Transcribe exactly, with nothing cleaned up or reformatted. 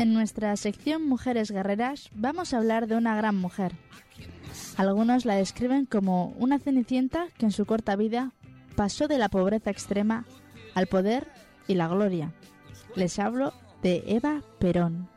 En nuestra sección Mujeres Guerreras vamos a hablar de una gran mujer. Algunos la describen como una cenicienta que en su corta vida pasó de la pobreza extrema al poder y la gloria. Les hablo de Eva Perón.